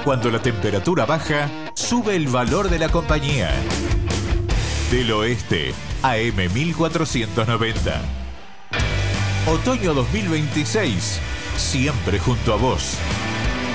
Cuando la temperatura baja, sube el valor de la compañía. Del Oeste, AM 1490. Otoño 2026, siempre junto a vos.